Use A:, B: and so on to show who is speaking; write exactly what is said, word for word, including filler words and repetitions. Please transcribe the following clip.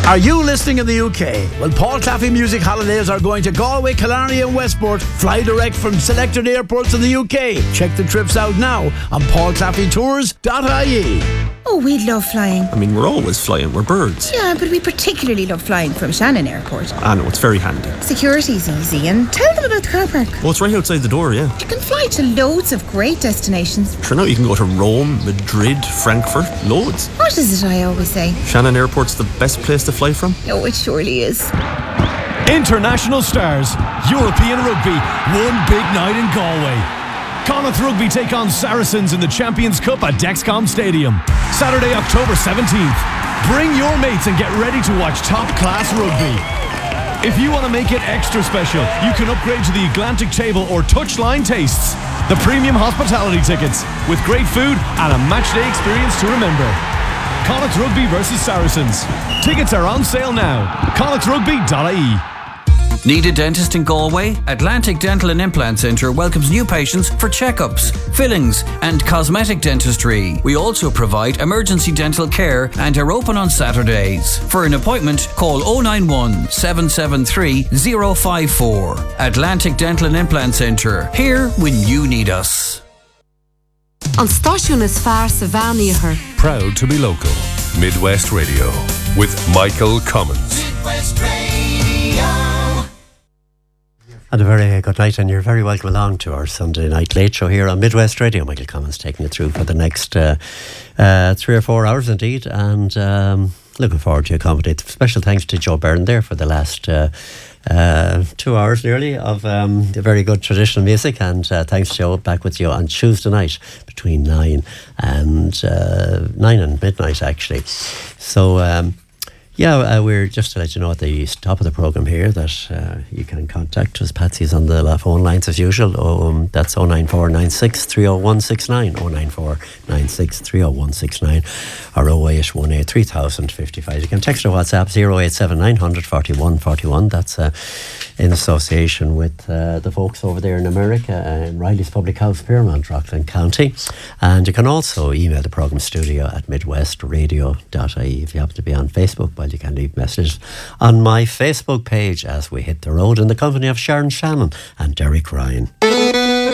A: Are you listening in the U K? Well, Paul Claffey Music Holidays are going to Galway, Killarney and Westport. Fly direct from selected airports in the U K. Check the trips out now on paul claffey tours dot I E.
B: Oh, we love flying.
C: I mean, we're always flying. We're birds.
B: Yeah, but we particularly love flying from Shannon Airport.
C: I know, it's very handy.
B: Security's easy, and tell them about the car park.
C: Well, it's right outside the door, yeah.
B: You can fly to loads of great destinations.
C: Sure, now you can go to Rome, Madrid, Frankfurt, loads.
B: What is it I always say?
C: Shannon Airport's the best place to fly from.
B: Oh, it surely is.
D: International stars, European rugby, one big night in Galway. Connacht Rugby take on Saracens in the Champions Cup at Dexcom Stadium. Saturday, October seventeenth. Bring your mates and get ready to watch top-class rugby. If you want to make it extra special, you can upgrade to the Atlantic Table or Touchline Tastes, the premium hospitality tickets, with great food and a matchday experience to remember. Connacht Rugby versus Saracens. Tickets are on sale now. connacht rugby dot I E.
E: Need a dentist in Galway? Atlantic Dental and Implant Centre welcomes new patients for checkups, fillings and cosmetic dentistry. We also provide emergency dental care and are open on Saturdays. For an appointment, call oh nine one, seven seven three, oh five four. Atlantic Dental and Implant Centre. Here when you need us.
F: An stáisiún is fearr sa bheánaíochar.
G: Proud to be local. Midwest Radio with Michael Cummins.
H: Midwest Radio.
I: And a very good night, and you're very welcome along to our Sunday night late show here on Midwest Radio. Michael Cummins taking you through for the next uh, uh, three or four hours indeed, and um, looking forward to accommodate. Special thanks to Joe Byrne there for the last uh, uh, two hours nearly of um, very good traditional music, and uh, thanks Joe, back with you on Tuesday night between nine and uh, nine and midnight actually. So um, Yeah, uh, we're just to let you know at the top of the programme here that uh, you can contact us. Patsy's on the phone lines as usual. Um, that's oh nine four nine six, three oh one six nine, oh nine four nine six, three oh one six nine, or oh eight one eight, three thousand fifty-five. You can text or WhatsApp oh eight seven nine hundred forty-one forty-one. That's uh, in association with uh, the folks over there in America, uh, in Riley's Public Health, Piermont, Rockland County. And you can also email the programme studio at midwest radio dot I E. If you happen to be on Facebook, well, you can leave messages on my Facebook page as we hit the road in the company of Sharon Shannon and Derek Ryan.